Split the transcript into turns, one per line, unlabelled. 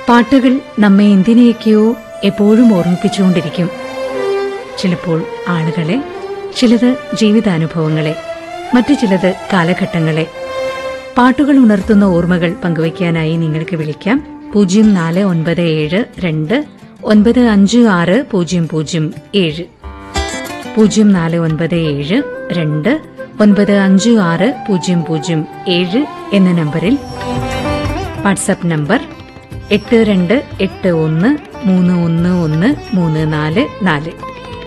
പാട്ടുകൾ നമ്മെ എന്തിനെയൊക്കെയോ എപ്പോഴും ഓർമ്മിപ്പിച്ചുകൊണ്ടിരിക്കും. ചിലപ്പോൾ ആളുകളെ, ചിലത് ജീവിതാനുഭവങ്ങളെ, മറ്റു ചിലത് കാലഘട്ടങ്ങളെ. പാട്ടുകൾ ഉണർത്തുന്ന ഓർമ്മകൾ പങ്കുവയ്ക്കാനായി നിങ്ങൾക്ക് വിളിക്കാം. 0497 2956007 0497 2956007 എന്ന നമ്പറിൽ. WhatsApp number 8281311444.